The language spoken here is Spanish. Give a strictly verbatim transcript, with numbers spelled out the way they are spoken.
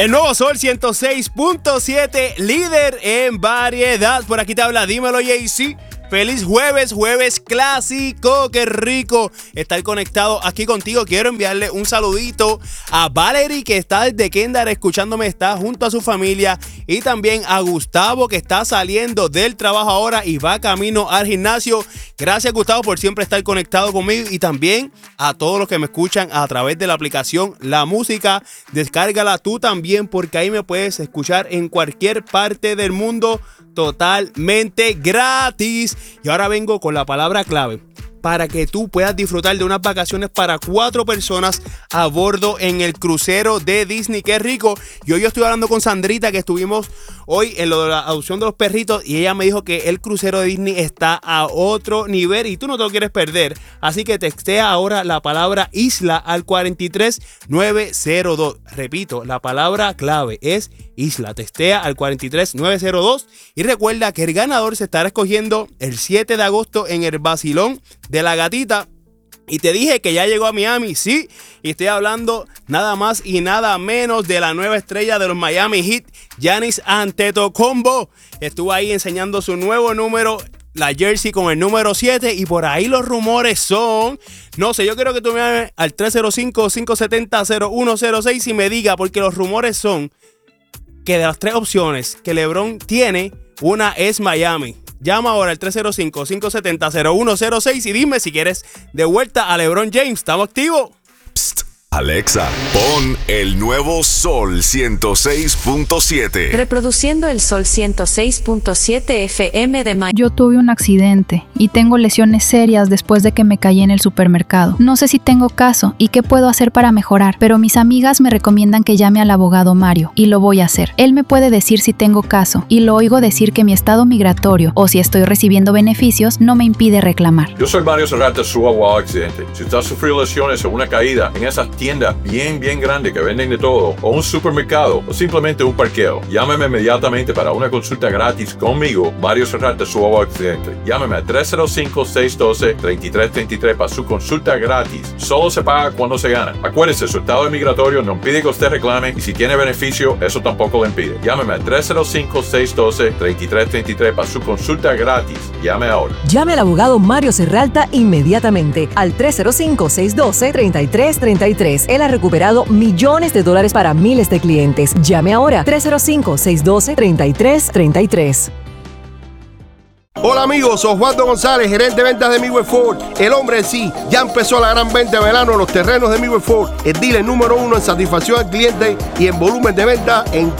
El nuevo Sol ciento seis punto siete, líder en variedad. Por aquí te habla, dímelo Jay-Z. Feliz jueves, jueves clásico, qué rico estar conectado aquí contigo. Quiero enviarle un saludito a Valerie, que está desde Kendall escuchándome, está junto a su familia, y también a Gustavo, que está saliendo del trabajo ahora y va camino al gimnasio. Gracias, Gustavo, por siempre estar conectado conmigo, y también a todos los que me escuchan a través de la aplicación La Música. Descárgala tú también, porque ahí me puedes escuchar en cualquier parte del mundo totalmente gratis. Y ahora vengo con la palabra clave para que tú puedas disfrutar de unas vacaciones para cuatro personas a bordo en el crucero de Disney. Qué rico. Y hoy yo estoy hablando con Sandrita, que estuvimos hoy en lo de la adopción de los perritos, y ella me dijo que el crucero de Disney está a otro nivel y tú no te lo quieres perder. Así que textea ahora la palabra isla al cuatro tres nueve cero dos. Repito, la palabra clave es isla. Textea al cuatro tres nueve cero dos y recuerda que el ganador se estará escogiendo el siete de agosto en el Vacilón de la Gatita. Y te dije que ya llegó a Miami, sí, y estoy hablando nada más y nada menos de la nueva estrella de los Miami Heat, Giannis Antetokounmpo. Estuvo ahí enseñando su nuevo número, la jersey con el número siete, y por ahí los rumores son, no sé, yo quiero que tú me llames al tres cero cinco, cinco siete cero, cero uno cero seis y me diga, porque los rumores son que de las tres opciones que LeBron tiene, una es Miami. Llama ahora al tres cero cinco, cinco siete cero, cero uno cero seis y dime si quieres de vuelta a LeBron James. ¿Estamos activos? Psst. Alexa, pon el nuevo Sol ciento seis punto siete. Reproduciendo el Sol ciento seis punto siete F M de Miami. Yo tuve un accidente y tengo lesiones serias después de que me caí en el supermercado. No sé si tengo caso y qué puedo hacer para mejorar, pero mis amigas me recomiendan que llame al abogado Mario, y lo voy a hacer. Él me puede decir si tengo caso, y lo oigo decir que mi estado migratorio o si estoy recibiendo beneficios no me impide reclamar. Yo soy Mario Serrata, su abogado accidente. Si usted ha sufrido lesiones o una caída en esas tiendas bien, bien grandes que venden de todo, o un supermercado, o simplemente un parqueo, llámeme inmediatamente para una consulta gratis conmigo, Mario Serrata, su abogado accidente. Llámeme a tres cero cinco, seis uno dos, tres tres dos tres para su consulta gratis. Solo se paga cuando se gana. Acuérdese, su estado migratorio no impide que usted reclame, y si tiene beneficio, eso tampoco le impide. Llámeme a tres cero cinco, seis uno dos, tres tres dos tres para su consulta gratis. Llame ahora. Llame al abogado Mario Serralta inmediatamente al tres cero cinco, seis uno dos, tres tres dos tres. Él ha recuperado millones de dólares para miles de clientes. Llame ahora tres cero cinco, seis uno dos, tres tres dos tres. Hola amigos, Osvaldo González, gerente de ventas de Midway Ford. El hombre en sí, ya empezó la gran venta de verano en los terrenos de Midway Ford. El dealer número uno en satisfacción al cliente y en volumen de venta en